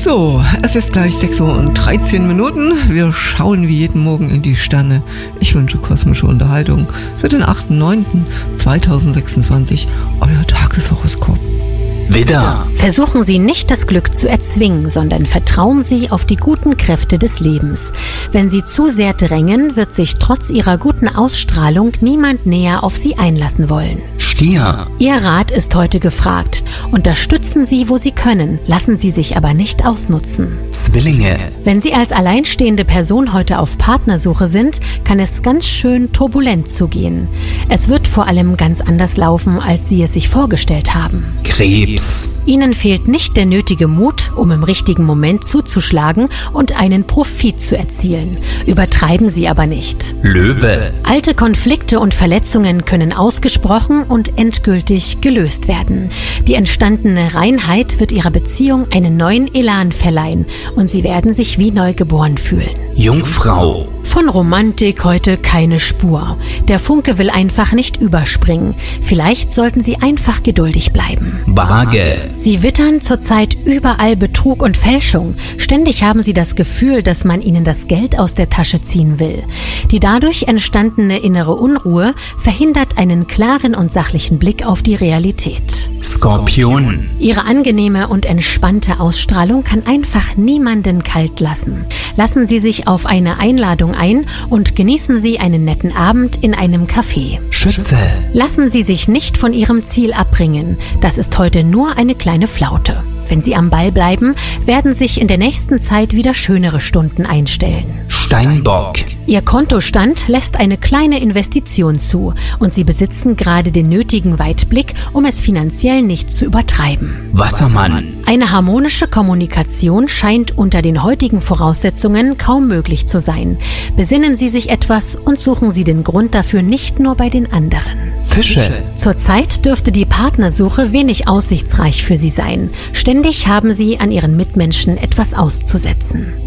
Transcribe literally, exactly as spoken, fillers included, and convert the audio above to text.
So, es ist gleich sechs Uhr und dreizehn Minuten. Wir schauen wie jeden Morgen in die Sterne. Ich wünsche kosmische Unterhaltung für den achten neunten zweitausendsechsundzwanzig. Euer Tageshoroskop. Widder. Versuchen Sie nicht, das Glück zu erzwingen, sondern vertrauen Sie auf die guten Kräfte des Lebens. Wenn Sie zu sehr drängen, wird sich trotz Ihrer guten Ausstrahlung niemand näher auf Sie einlassen wollen. Stier. Ihr Rat ist heute gefragt. Unterstützen Sie, wo Sie können, lassen Sie sich aber nicht ausnutzen. Zwillinge. Wenn Sie als alleinstehende Person heute auf Partnersuche sind, kann es ganz schön turbulent zugehen. Es wird vor allem ganz anders laufen, als Sie es sich vorgestellt haben. Krebs. Ihnen fehlt nicht der nötige Mut, um im richtigen Moment zuzuschlagen und einen Profit zu erzielen. Übertreiben Sie aber nicht. Löwe. Alte Konflikte und Verletzungen können ausgesprochen und endgültig gelöst werden. Die entstandene Reinheit wird Ihrer Beziehung einen neuen Elan verleihen und Sie werden sich wie neugeboren fühlen. Jungfrau. Von Romantik heute keine Spur. Der Funke will einfach nicht überspringen. Vielleicht sollten Sie einfach geduldig bleiben. Waage. Sie wittern zurzeit überall Betrug und Fälschung. Ständig haben Sie das Gefühl, dass man Ihnen das Geld aus der Tasche ziehen will. Die dadurch entstandene innere Unruhe verhindert einen klaren und sachlichen Blick auf die Realität. Skorpion. Ihre angenehme und entspannte Ausstrahlung kann einfach niemanden kalt lassen. Lassen Sie sich auf eine Einladung ein und genießen Sie einen netten Abend in einem Café. Schütze. Lassen Sie sich nicht von Ihrem Ziel abbringen. Das ist heute nur eine kleine Flaute. Wenn Sie am Ball bleiben, werden sich in der nächsten Zeit wieder schönere Stunden einstellen. Steinbock. Ihr Kontostand lässt eine kleine Investition zu und Sie besitzen gerade den nötigen Weitblick, um es finanziell nicht zu übertreiben. Wassermann. Eine harmonische Kommunikation scheint unter den heutigen Voraussetzungen kaum möglich zu sein. Besinnen Sie sich etwas und suchen Sie den Grund dafür nicht nur bei den anderen. Fische. Zurzeit dürfte die Partnersuche wenig aussichtsreich für Sie sein. Ständig haben Sie an Ihren Mitmenschen etwas auszusetzen.